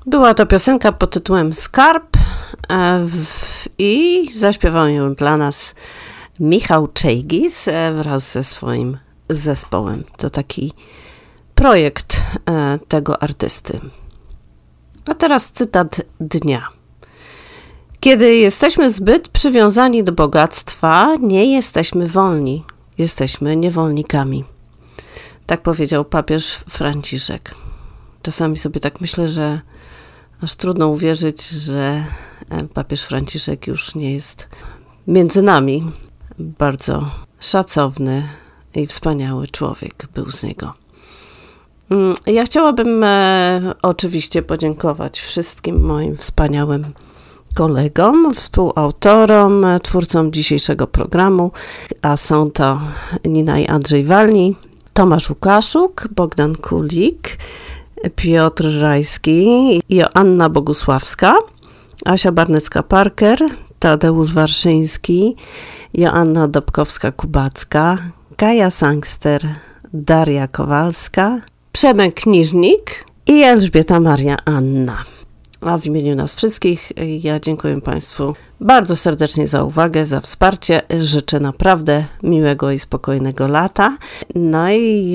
Była to piosenka pod tytułem Skarb i zaśpiewał ją dla nas Michał Czejgis wraz ze swoim zespołem. To taki projekt tego artysty. A teraz cytat dnia. Kiedy jesteśmy zbyt przywiązani do bogactwa, nie jesteśmy wolni. Jesteśmy niewolnikami. Tak powiedział papież Franciszek. Czasami sobie tak myślę, że aż trudno uwierzyć, że papież Franciszek już nie jest między nami. Bardzo szacowny i wspaniały człowiek był z niego. Ja chciałabym oczywiście podziękować wszystkim moim wspaniałym kolegom, współautorom, twórcom dzisiejszego programu, a są to Nina i Andrzej Walni, Tomasz Łukaszuk, Bogdan Kulik, Piotr Rajski, Joanna Bogusławska, Asia Barnecka-Parker, Tadeusz Warszyński, Joanna Dobkowska-Kubacka, Kaja Sangster, Daria Kowalska, Przemek Niżnik i Elżbieta Maria Anna. A w imieniu nas wszystkich ja dziękuję Państwu bardzo serdecznie za uwagę, za wsparcie. Życzę naprawdę miłego i spokojnego lata. No i